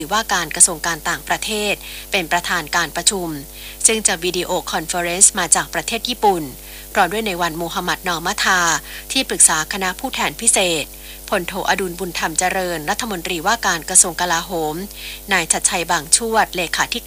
ว่าการกระทรวงการต่างประเทศเป็นประธานการประชุมซึ่งจะวิดีโอคอนเฟอเรนซ์มาจากประเทศญี่ปุ่นพร้อมด้วยในวันมูฮัมหมัดนอมะทาที่ปรึกษาคณะผู้แทนพิเศษพลโทอดุลบุญธรรมเจริญรัฐมนตรีว่าการกระทรวงกลาโหมนายชัดชัยบางชวดเลขาธิ